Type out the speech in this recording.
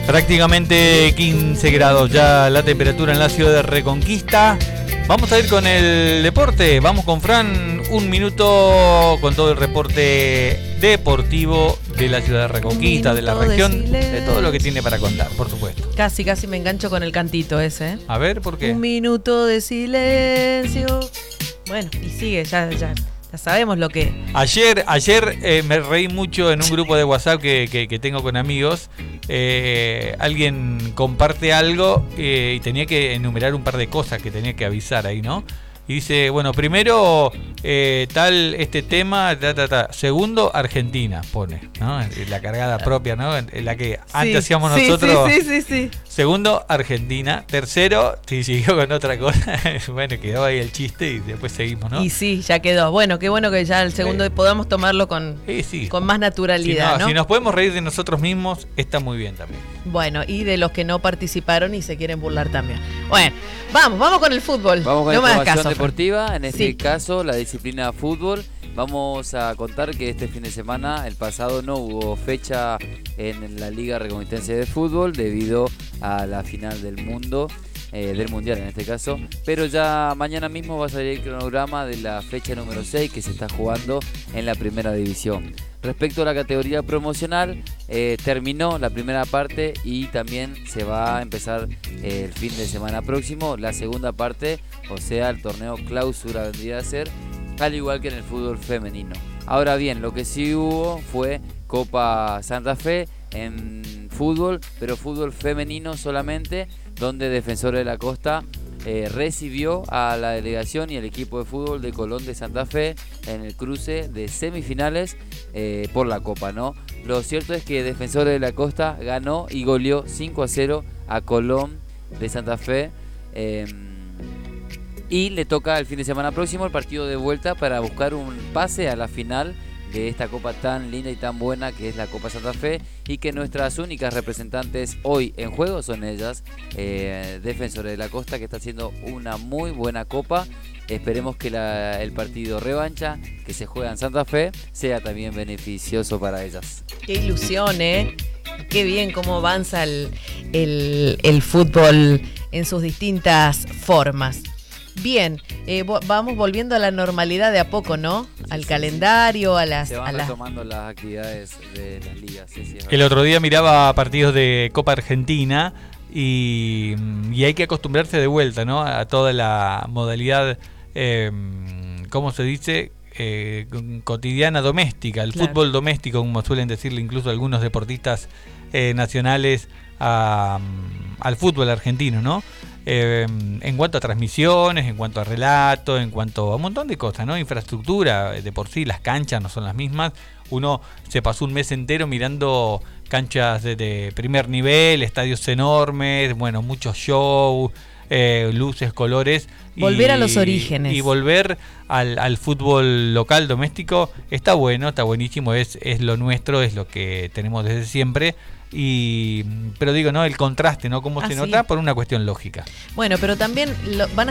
Prácticamente 15 grados ya la temperatura en la ciudad de Reconquista. Vamos a ir con el deporte. Vamos con Fran, un minuto con todo el reporte deportivo de la ciudad de Reconquista, de la región, de todo lo que tiene para contar, por supuesto. Casi me engancho con el cantito ese. A ver, ¿por qué? Un minuto de silencio. Bueno, y sigue, ya sabemos lo que... Ayer me reí mucho en un grupo de WhatsApp que tengo con amigos. Alguien comparte algo y tenía que enumerar un par de cosas que tenía que avisar ahí, ¿no? Y dice, bueno, primero tal este tema, segundo Argentina, pone, ¿no? La cargada propia, ¿no? La que antes hacíamos nosotros. Sí. Segundo Argentina, tercero, si siguió con otra cosa, bueno, quedó ahí el chiste y después seguimos, ¿no? Y sí, ya quedó. Bueno, qué bueno que ya el segundo podamos tomarlo con más naturalidad, ¿no? Si nos podemos reír de nosotros mismos, está muy bien también. Bueno, y de los que no participaron y se quieren burlar también. Bueno, vamos con el fútbol. Vamos con no la información caso, deportiva, en este caso la disciplina fútbol. Vamos a contar que este fin de semana, el pasado, no hubo fecha en la Liga Reconquista de Fútbol debido a la final del mundo, del mundial en este caso, pero ya mañana mismo va a salir el cronograma de la fecha número 6 que se está jugando en la primera división. Respecto a la categoría promocional, terminó la primera parte y también se va a empezar el fin de semana próximo la segunda parte, o sea, el torneo clausura vendría a ser, al igual que en el fútbol femenino. Ahora bien, lo que sí hubo fue Copa Santa Fe en fútbol, pero fútbol femenino solamente, donde Defensores de la Costa recibió a la delegación y el equipo de fútbol de Colón de Santa Fe en el cruce de semifinales por la Copa, ¿no? Lo cierto es que Defensores de la Costa ganó y goleó 5-0 a Colón de Santa Fe. Y le toca el fin de semana próximo el partido de vuelta para buscar un pase a la final de esta copa tan linda y tan buena que es la Copa Santa Fe, y que nuestras únicas representantes hoy en juego son ellas, Defensores de la Costa, que está haciendo una muy buena copa. Esperemos que el partido revancha que se juega en Santa Fe sea también beneficioso para ellas. Qué ilusión, qué bien cómo avanza el fútbol en sus distintas formas. Bien, vamos volviendo a la normalidad de a poco, ¿no? Al calendario, se van retomando las actividades de las ligas. Sí, el otro día miraba partidos de Copa Argentina y hay que acostumbrarse de vuelta, ¿no? A toda la modalidad, ¿cómo se dice? Cotidiana doméstica, el fútbol doméstico, como suelen decirle incluso algunos deportistas nacionales al fútbol argentino, ¿no? En cuanto a transmisiones, en cuanto a relato, en cuanto a un montón de cosas, ¿no? Infraestructura, de por sí las canchas no son las mismas. Uno se pasó un mes entero mirando canchas de primer nivel, estadios enormes, bueno, muchos shows, luces, colores. Volver a los orígenes. Y volver al fútbol local, doméstico, está bueno, está buenísimo, es lo nuestro, es lo que tenemos desde siempre. Pero digo, ¿no? El contraste, ¿no? Cómo se nota por una cuestión lógica. Bueno, pero también van a